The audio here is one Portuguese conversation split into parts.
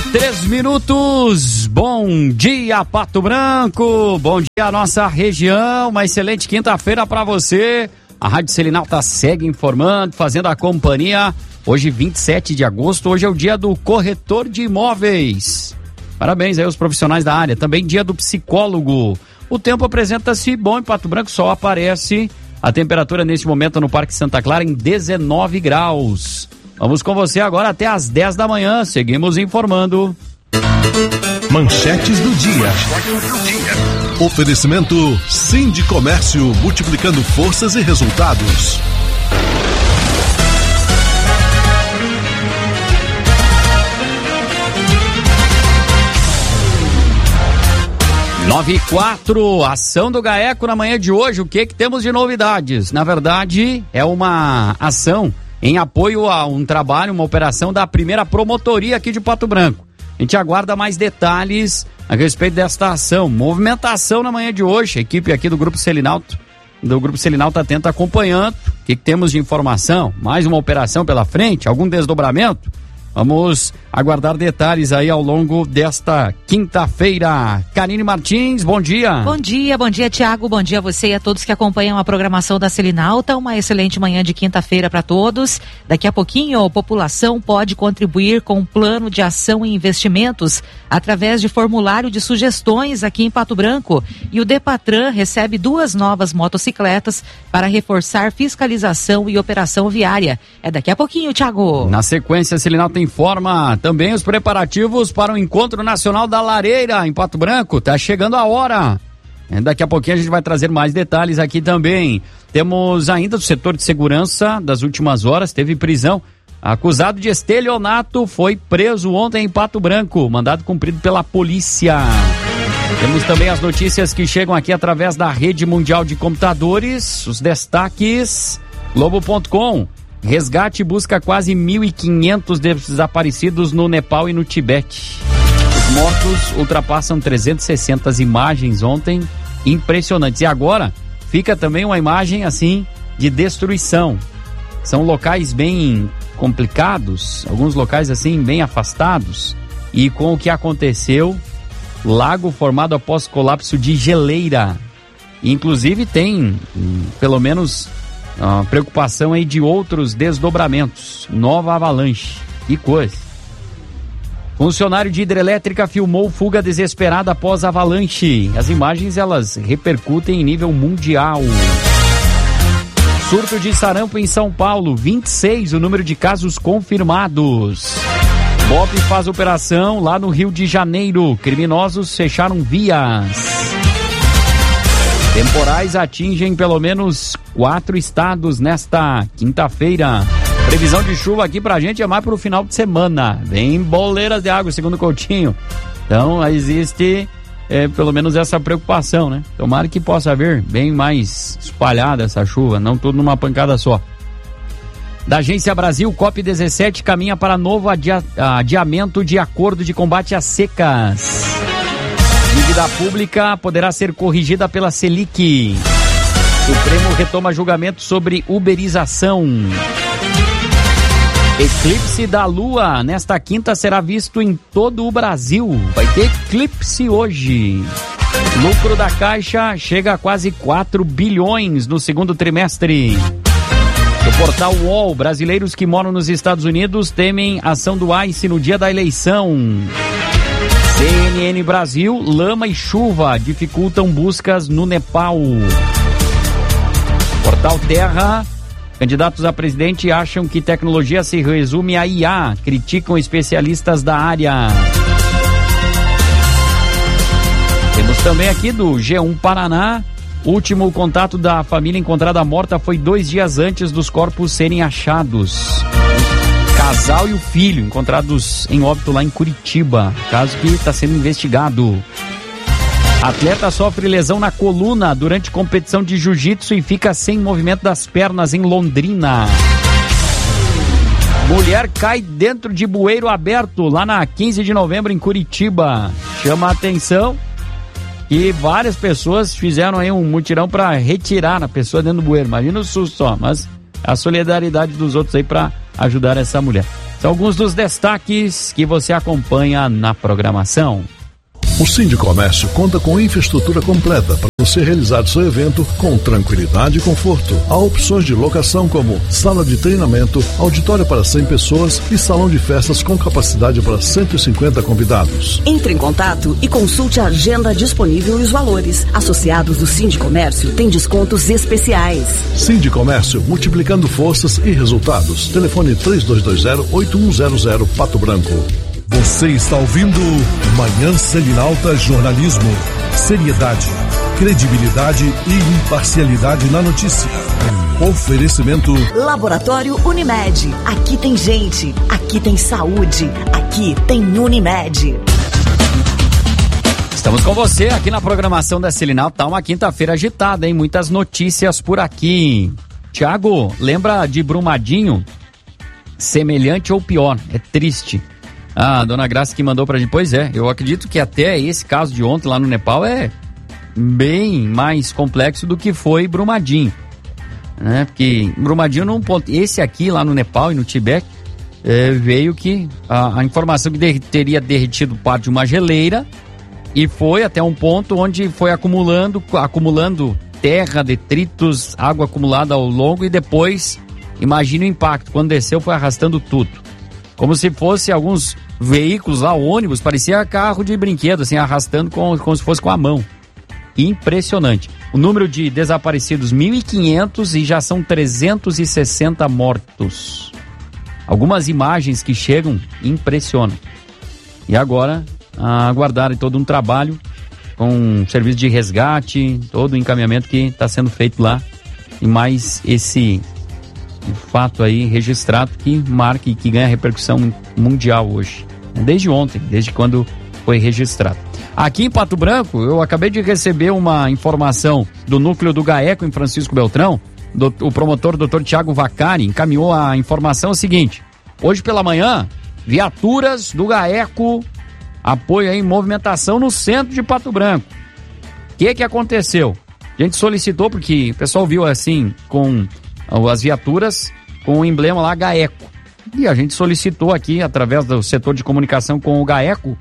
3 bom dia Pato Branco, bom dia nossa região, uma excelente quinta-feira para você. A Rádio Selinalta segue informando, fazendo a companhia. Hoje 27 de agosto, hoje é o dia do corretor de imóveis. Parabéns aí aos profissionais da área, também dia do psicólogo. O tempo apresenta-se bom em Pato Branco, sol aparece. A temperatura neste momento no Parque Santa Clara em 19 graus. Vamos com você agora até às 10 da manhã, seguimos informando. Manchetes do dia. Oferecimento Sindicomércio, multiplicando forças e resultados. 9:04, ação do GAECO na manhã de hoje. O que temos de novidades? Na verdade, é uma ação em apoio a um trabalho, uma operação da primeira promotoria aqui de Pato Branco. A gente aguarda mais detalhes a respeito desta ação. Movimentação na manhã de hoje. A equipe aqui do Grupo Selinalta atenta acompanhando. O que temos de informação? Mais uma operação pela frente? Algum desdobramento? Vamos aguardar detalhes aí ao longo desta quinta-feira. Karine Martins, bom dia. Bom dia, Tiago. Bom dia a você e a todos que acompanham a programação da Selinalta. Uma excelente manhã de quinta-feira para todos. Daqui a pouquinho, a população pode contribuir com um plano de ação e investimentos através de formulário de sugestões aqui em Pato Branco. E o Depatran recebe 2 novas motocicletas para reforçar fiscalização e operação viária. É daqui a pouquinho, Tiago. Na sequência, a Selinalta informa também os preparativos para o Encontro Nacional da Lareira em Pato Branco. Tá chegando a hora. Daqui a pouquinho a gente vai trazer mais detalhes aqui também. Temos ainda do setor de segurança das últimas horas, teve prisão. Acusado de estelionato foi preso ontem em Pato Branco, mandado cumprido pela polícia. Temos também as notícias que chegam aqui através da Rede Mundial de Computadores, os destaques. Globo.com. Resgate busca quase 1.500 desaparecidos no Nepal e no Tibete. Os mortos ultrapassam 360 imagens ontem, impressionantes. E agora fica também uma imagem assim de destruição. São locais bem complicados, alguns locais assim bem afastados. E com o que aconteceu, lago formado após colapso de geleira. Inclusive tem pelo menos preocupação aí de outros desdobramentos, nova avalanche e coisa. Funcionário de hidrelétrica filmou fuga desesperada após avalanche. As imagens elas repercutem em nível mundial. Surto de sarampo em São Paulo, 26 o número de casos confirmados. BOP faz operação lá no Rio de Janeiro, criminosos fecharam vias. Temporais atingem pelo menos 4 estados nesta quinta-feira. Previsão de chuva aqui pra gente é mais pro final de semana. Bem boleiras de água, segundo o Coutinho. Então existe pelo menos essa preocupação, né? Tomara que possa haver bem mais espalhada essa chuva, não tudo numa pancada só. Da Agência Brasil, COP17 caminha para novo adiamento de acordo de combate às secas. Dívida pública poderá ser corrigida pela Selic. Supremo retoma julgamento sobre uberização. Eclipse da Lua nesta quinta será visto em todo o Brasil. Vai ter eclipse hoje. Lucro da Caixa chega a quase 4 bilhões no segundo trimestre. Do portal UOL, brasileiros que moram nos Estados Unidos temem ação do ICE no dia da eleição. CNN Brasil, lama e chuva dificultam buscas no Nepal. Portal Terra, candidatos a presidente acham que tecnologia se resume a IA, criticam especialistas da área. Temos também aqui do G1 Paraná, último contato da família encontrada morta foi 2 dias antes dos corpos serem achados. Casal e o filho encontrados em óbito lá em Curitiba, caso que está sendo investigado. Atleta sofre lesão na coluna durante competição de jiu-jitsu e fica sem movimento das pernas em Londrina. Mulher cai dentro de bueiro aberto lá na 15 de novembro em Curitiba. Chama a atenção que várias pessoas fizeram aí um mutirão para retirar a pessoa dentro do bueiro. Imagina o susto só, mas a solidariedade dos outros aí para ajudar essa mulher. São alguns dos destaques que você acompanha na programação. O Sindicomércio conta com infraestrutura completa para você realizar seu evento com tranquilidade e conforto. Há opções de locação como sala de treinamento, auditório para 100 pessoas e salão de festas com capacidade para 150 convidados. Entre em contato e consulte a agenda disponível e os valores. Associados do Sindicomércio têm descontos especiais. Sindicomércio, multiplicando forças e resultados. Telefone 3220-8100 Pato Branco. Você está ouvindo Manhã Selinalta Jornalismo. Seriedade, credibilidade e imparcialidade na notícia. Oferecimento Laboratório Unimed. Aqui tem gente, aqui tem saúde, aqui tem Unimed. Estamos com você aqui na programação da Selinalta. Tá uma quinta-feira agitada, hein? Muitas notícias por aqui. Tiago, lembra de Brumadinho? Semelhante ou pior? É triste. Ah, a dona Graça que mandou pra gente. Pois é, eu acredito que até esse caso de ontem lá no Nepal é bem mais complexo do que foi Brumadinho, né? Porque Brumadinho num ponto, esse aqui lá no Nepal e no Tibete, veio que a informação que teria derretido parte de uma geleira e foi até um ponto onde foi acumulando terra, detritos, água acumulada ao longo e depois, imagine o impacto, quando desceu foi arrastando tudo. Como se fosse alguns veículos lá, ônibus, parecia carro de brinquedo, assim, arrastando como se fosse com a mão. Impressionante. O número de desaparecidos, 1.500 e já são 360 mortos. Algumas imagens que chegam impressionam. E agora, aguardar todo um trabalho com um serviço de resgate, todo o encaminhamento que está sendo feito lá. E mais esse fato aí registrado que marca e que ganha repercussão mundial hoje. Desde ontem, desde quando foi registrado. Aqui em Pato Branco, eu acabei de receber uma informação do núcleo do GAECO em Francisco Beltrão. O promotor Dr. Tiago Vacari encaminhou a informação seguinte: hoje pela manhã, viaturas do GAECO apoio em movimentação no centro de Pato Branco. O que aconteceu? A gente solicitou porque o pessoal viu assim com as viaturas com o emblema lá GAECO. E a gente solicitou aqui, através do setor de comunicação com o GAECO,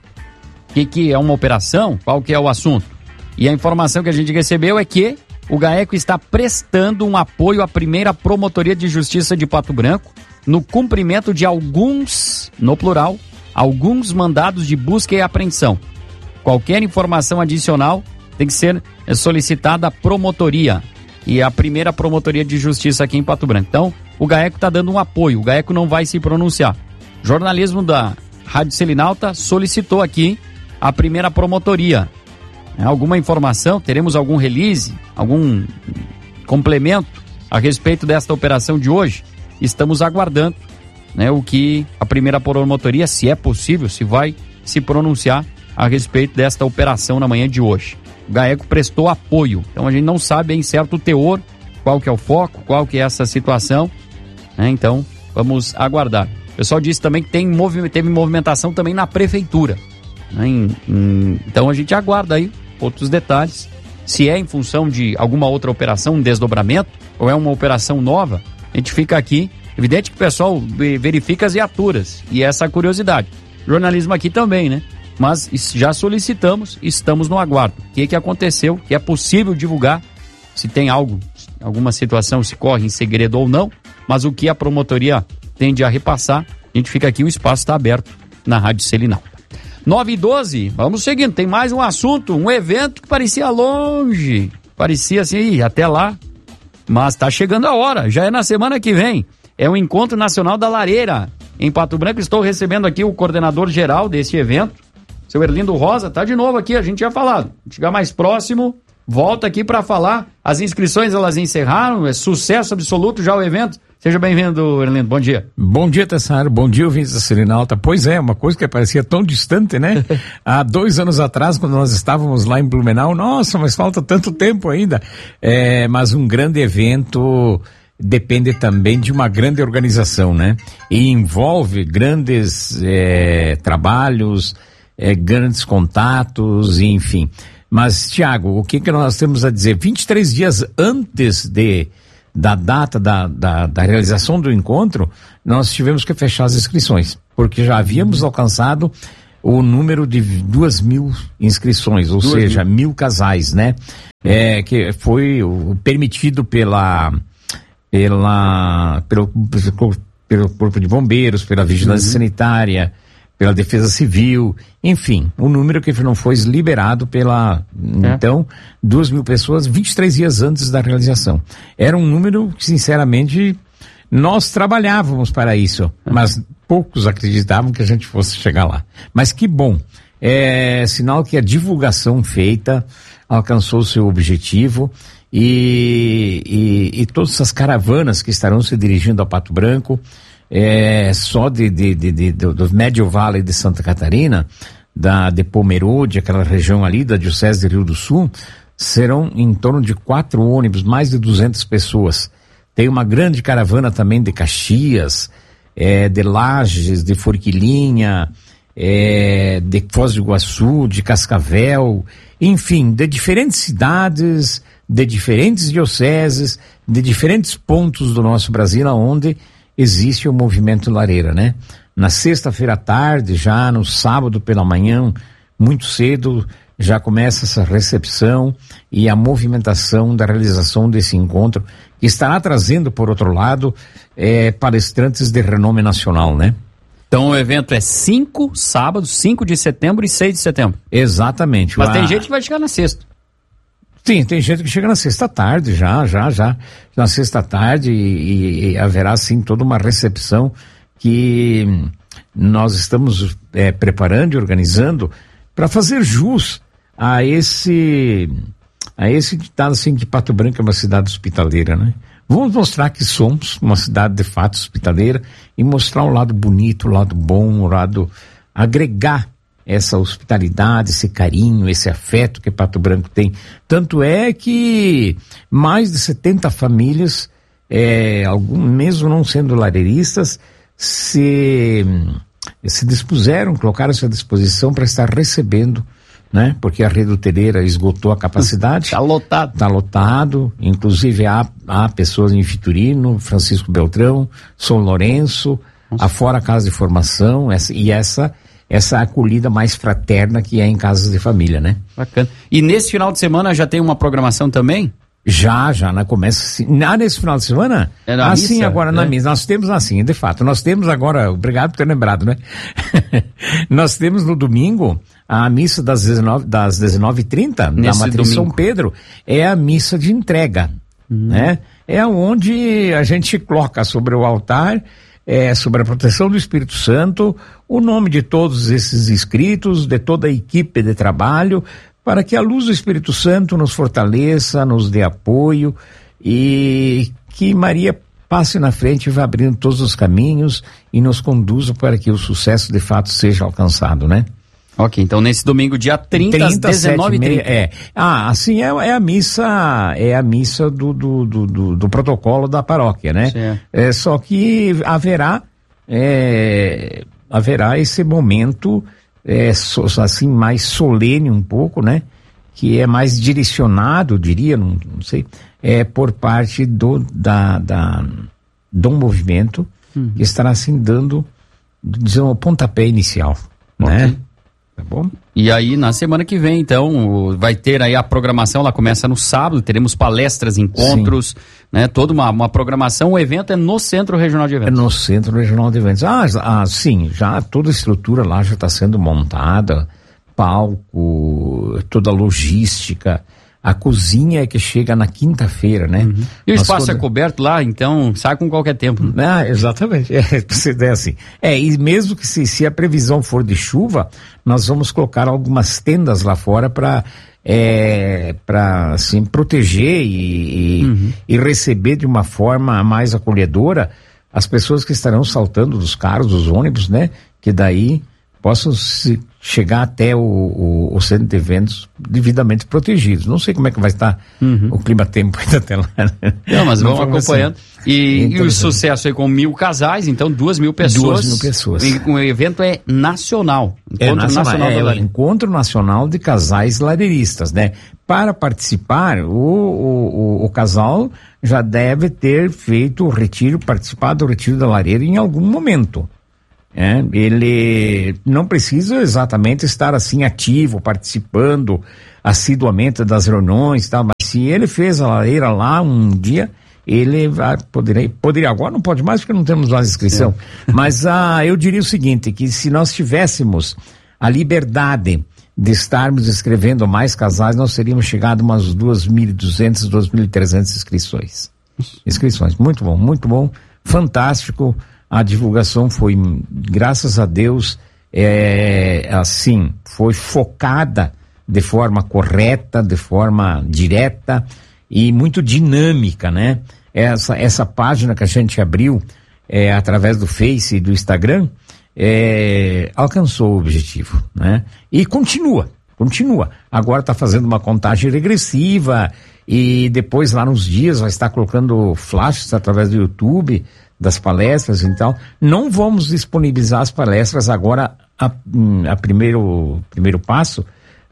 que é uma operação, qual que é o assunto. E a informação que a gente recebeu é que o GAECO está prestando um apoio à primeira Promotoria de Justiça de Pato Branco no cumprimento de alguns, no plural, alguns mandados de busca e apreensão. Qualquer informação adicional tem que ser solicitada à promotoria. E a primeira Promotoria de Justiça aqui em Pato Branco. Então, o GAECO está dando um apoio, o GAECO não vai se pronunciar. Jornalismo da Rádio Selinalta solicitou aqui a primeira promotoria. Alguma informação, teremos algum release, algum complemento a respeito desta operação de hoje? Estamos aguardando, né, o que a primeira promotoria, se é possível, se vai se pronunciar a respeito desta operação na manhã de hoje. O GAECO prestou apoio, então a gente não sabe em certo teor qual que é o foco, qual que é essa situação, né? Então vamos aguardar. O pessoal disse também que teve movimentação também na prefeitura, né? Então a gente aguarda aí outros detalhes, se é em função de alguma outra operação, um desdobramento, ou é uma operação nova. A gente fica aqui, evidente que o pessoal verifica as viaturas, e essa curiosidade. Jornalismo aqui também, né? Mas já solicitamos, estamos no aguardo. O que aconteceu, que é possível divulgar, se tem alguma situação, se corre em segredo ou não, mas o que a promotoria tende a repassar, a gente fica aqui, o espaço está aberto na Rádio Selinalta. 9h12, vamos seguindo, tem mais um assunto, um evento que parecia longe, parecia assim, até lá, mas está chegando a hora, já é na semana que vem, é o Encontro Nacional da Lareira, em Pato Branco. Estou recebendo aqui o coordenador geral desse evento, seu Erlindo Rosa, tá de novo aqui, a gente tinha falado. Chegar mais próximo, volta aqui para falar. As inscrições, elas encerraram, é sucesso absoluto já o evento. Seja bem-vindo, Erlindo, bom dia. Bom dia, Tessaro, bom dia, ouvintes da Selinalta. Pois é, uma coisa que parecia tão distante, né? Há 2 anos atrás, quando nós estávamos lá em Blumenau, nossa, mas falta tanto tempo ainda. Mas um grande evento depende também de uma grande organização, né? E envolve grandes trabalhos, grandes contatos, enfim. Mas, Tiago, o que nós temos a dizer? 23 dias antes da data da realização do encontro, nós tivemos que fechar as inscrições, porque já havíamos alcançado o número de 2.000 inscrições, ou seja, 1.000 casais, né? Que foi permitido pelo Corpo de Bombeiros, pela Vigilância Sanitária, pela Defesa Civil, enfim, o número que não foi liberado então, 2.000 pessoas 23 dias antes da realização. Era um número que, sinceramente, nós trabalhávamos para isso, mas poucos acreditavam que a gente fosse chegar lá. Mas que bom, é sinal que a divulgação feita alcançou o seu objetivo e todas essas caravanas que estarão se dirigindo a Pato Branco, só do Médio Vale de Santa Catarina, de Pomerode, aquela região ali da Diocese de Rio do Sul, serão em torno de 4 ônibus, mais de 200 pessoas. Tem uma grande caravana também de Caxias, de Lages, de Forquilinha, de Foz do Iguaçu, de Cascavel, enfim, de diferentes cidades, de diferentes dioceses, de diferentes pontos do nosso Brasil, onde existe o movimento Lareira, né? Na sexta-feira à tarde, já no sábado pela manhã, muito cedo, já começa essa recepção e a movimentação da realização desse encontro, que estará trazendo, por outro lado, palestrantes de renome nacional, né? Então o evento é sábado, 5 de setembro e 6 de setembro. Exatamente. Mas tem gente que vai chegar na sexta. Sim, tem gente que chega na sexta-tarde, já na sexta-tarde e haverá sim toda uma recepção que nós estamos preparando e organizando para fazer jus a esse ditado assim, que Pato Branco é uma cidade hospitaleira, né? Vamos mostrar que somos uma cidade de fato hospitaleira e mostrar o lado bonito, o lado bom, o lado agregar essa hospitalidade, esse carinho, esse afeto que Pato Branco tem. Tanto é que mais de 70 famílias, mesmo não sendo lareiristas, se dispuseram, colocaram-se à disposição para estar recebendo, né? Porque a rede hoteleira esgotou a capacidade. Está lotado. Está lotado, inclusive há pessoas em Vitorino, Francisco Beltrão, São Lourenço, afora a casa de formação, essa acolhida mais fraterna que é em casas de família, né? Bacana. E nesse final de semana já tem uma programação também? Já, começa assim. Nesse final de semana? Assim, missa, agora na missa. Nós temos assim, de fato, nós temos agora, obrigado por ter lembrado, né? Nós temos no domingo a missa das 19h30, da Matriz São Pedro, é a missa de entrega, né? É onde a gente coloca sobre o altar, sobre a proteção do Espírito Santo, o nome de todos esses inscritos, de toda a equipe de trabalho, para que a luz do Espírito Santo nos fortaleça, nos dê apoio e que Maria passe na frente e vá abrindo todos os caminhos e nos conduza para que o sucesso de fato seja alcançado, né? Ok, então nesse domingo, dia 30 às 19h30. Assim é a missa do protocolo da paróquia, né? Só que haverá esse momento assim, mais solene um pouco, né? Que é mais direcionado, eu diria, não sei, por parte do movimento, que estará assim dando, um pontapé inicial, né? Tá bom? E aí, na semana que vem, então, vai ter aí a programação, ela começa no sábado, teremos palestras, encontros, né? Toda uma programação, o evento é no Centro Regional de Eventos. É no Centro Regional de Eventos. Sim, já toda a estrutura lá já está sendo montada, palco, toda a logística, a cozinha é que chega na quinta-feira, né? E o espaço é coberto lá, então sai com qualquer tempo. Né? Exatamente, é assim. E mesmo que se a previsão for de chuva, nós vamos colocar algumas tendas lá fora para assim, proteger e receber de uma forma mais acolhedora as pessoas que estarão saltando dos carros, dos ônibus, né? Que daí possam chegar até o centro de eventos devidamente protegidos. Não sei como é que vai estar o clima-tempo ainda até lá. Não, mas vamos acompanhando. Assim. E o sucesso aí com 1.000 casais, então 2.000 pessoas. 2.000 pessoas. E o evento é nacional. Encontro Nacional de Casais Lareiristas, né? Para participar, o casal já deve ter feito o retiro, participado do retiro da lareira em algum momento. Ele não precisa exatamente estar assim ativo, participando assiduamente das reuniões e tal, mas se ele fez a lareira lá um dia, ele poderia, agora não pode mais porque não temos mais inscrição, mas eu diria o seguinte, que se nós tivéssemos a liberdade de estarmos escrevendo mais casais, nós teríamos chegado a umas 2.200, 2.300 inscrições, muito bom, fantástico. A divulgação foi, graças a Deus, foi focada de forma correta, de forma direta e muito dinâmica, né? Essa página que a gente abriu através do Face e do Instagram alcançou o objetivo, né? E continua. Agora está fazendo uma contagem regressiva e depois lá nos dias vai estar colocando flashes através do YouTube das palestras e tal. Não vamos disponibilizar as palestras agora a primeiro passo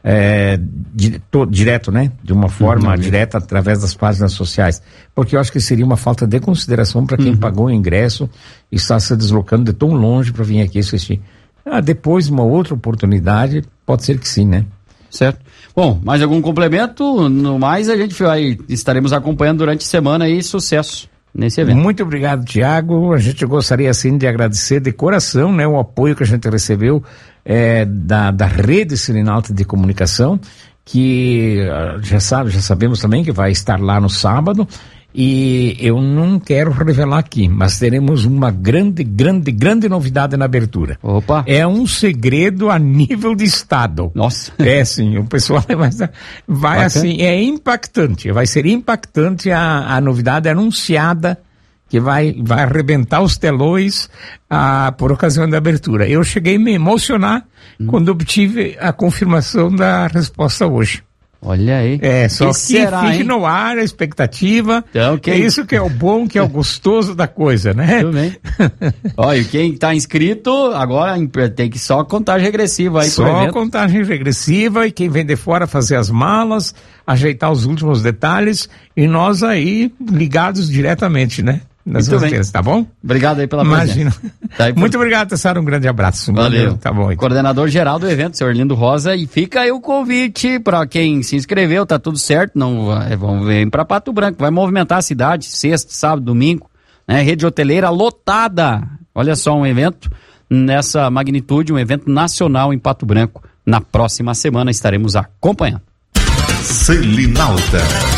direto, né? De uma forma direta através das páginas sociais, porque eu acho que seria uma falta de consideração para quem pagou o ingresso e está se deslocando de tão longe para vir aqui assistir. Depois, uma outra oportunidade, pode ser que sim, né? Certo. Bom, mais algum complemento? No mais, a gente estaremos acompanhando durante a semana aí, sucesso nesse evento. Muito obrigado, Tiago. A gente gostaria assim de agradecer de coração, né, o apoio que a gente recebeu da Rede Selinalta de Comunicação, que já sabemos também que vai estar lá no sábado, e eu não quero revelar aqui, mas teremos uma grande novidade na abertura. Opa! É um segredo a nível de estado. Nossa! Sim, o pessoal vai assim, é impactante, vai ser impactante a novidade anunciada, que vai arrebentar os telões por ocasião da abertura. Eu cheguei a me emocionar quando obtive a confirmação da resposta hoje. Olha aí. Só que fique no ar a expectativa. Então, é isso que é o bom, que é o gostoso da coisa, né? Tudo bem. Olha, e quem está inscrito, agora tem que só contagem regressiva aí pro evento. Só contagem regressiva, e quem vem de fora fazer as malas, ajeitar os últimos detalhes, e nós aí ligados diretamente, né? Muito bem. Tá bom? Obrigado aí pela presença. Tá muito obrigado, Tessaro, um grande abraço. Valeu. Tá bom. Então. Coordenador geral do evento, seu Orlindo Rosa, e fica aí o convite para quem se inscreveu, tá tudo certo, vamos vir para Pato Branco, vai movimentar a cidade, sexta, sábado, domingo, né? Rede hoteleira lotada, olha só, um evento nessa magnitude, um evento nacional em Pato Branco, na próxima semana estaremos acompanhando. Selinalta.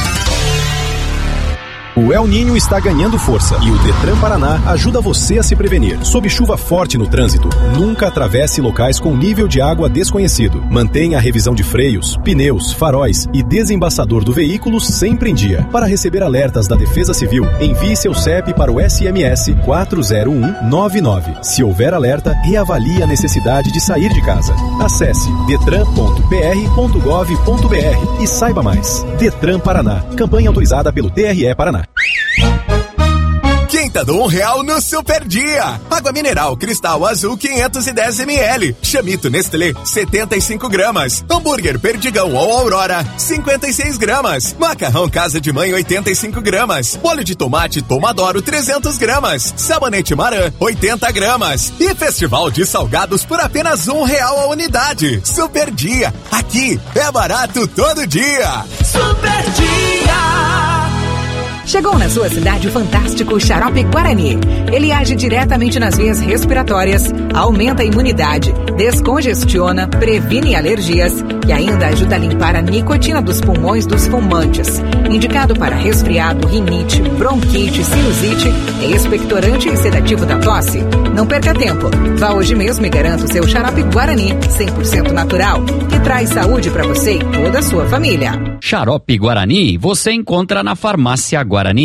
O El Niño está ganhando força e o Detran Paraná ajuda você a se prevenir. Sob chuva forte no trânsito, nunca atravesse locais com nível de água desconhecido. Mantenha a revisão de freios, pneus, faróis e desembaçador do veículo sempre em dia. Para receber alertas da Defesa Civil, envie seu CEP para o SMS 40199. Se houver alerta, reavalie a necessidade de sair de casa. Acesse detran.pr.gov.br e saiba mais. Detran Paraná, campanha autorizada pelo TRE Paraná. Quinta do R$1 no Super Dia. Água mineral Cristal Azul 510 ml. Chamito Nestlé 75 gramas. Hambúrguer Perdigão ou Aurora 56 gramas. Macarrão Casa de Mãe 85 gramas. Molho de tomate Tomadoro 300 gramas. Sabonete Maran 80 gramas. E Festival de Salgados por apenas R$1 a unidade. Super Dia. Aqui é barato todo dia. Super Dia. Chegou na sua cidade o fantástico Xarope Guarani. Ele age diretamente nas vias respiratórias, aumenta a imunidade, descongestiona, previne alergias e ainda ajuda a limpar a nicotina dos pulmões dos fumantes. Indicado para resfriado, rinite, bronquite, sinusite, é expectorante e sedativo da tosse. Não perca tempo. Vá hoje mesmo e garanta o seu Xarope Guarani, 100% natural, que traz saúde para você e toda a sua família. Xarope Guarani você encontra na Farmácia Guarani.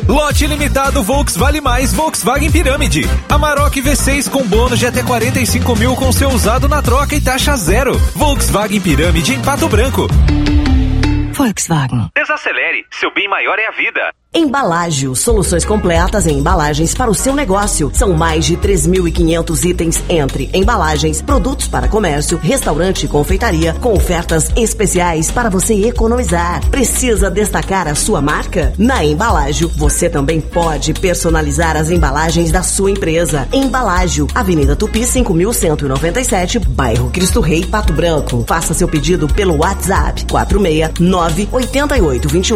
Lote limitado Volks Vale Mais Volkswagen Pirâmide. Amarok V6 com bônus de até 45 mil com seu usado na troca e taxa zero. Volkswagen Pirâmide em Pato Branco. Volkswagen. Desacelere, seu bem maior é a vida. Embalágio, soluções completas em embalagens para o seu negócio. São mais de 3.500 itens entre embalagens, produtos para comércio, restaurante e confeitaria, com ofertas especiais para você economizar. Precisa destacar a sua marca? Na Embalágio, você também pode personalizar as embalagens da sua empresa. Embalágio, Avenida Tupi 5.197, bairro Cristo Rei, Pato Branco. Faça seu pedido pelo WhatsApp 469-8821